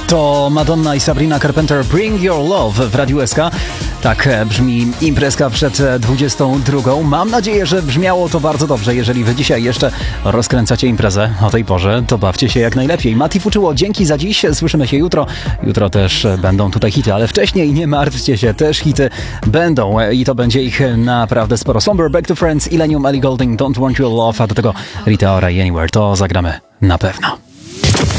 To Madonna i Sabrina Carpenter, Bring Your Love w Radiu SK. Tak brzmi imprezka przed 22. Mam nadzieję, że brzmiało to bardzo dobrze. Jeżeli wy dzisiaj jeszcze rozkręcacie imprezę o tej porze, to bawcie się jak najlepiej. Mati Fuczyło, dzięki za dziś. Słyszymy się jutro. Jutro też będą tutaj hity, ale wcześniej nie martwcie się, też hity będą i to będzie ich naprawdę sporo. Slumber, Back to Friends, Illenium, Ellie Goulding, Don't Want Your Love, a do tego Rita Ora i Anywhere. To zagramy na pewno.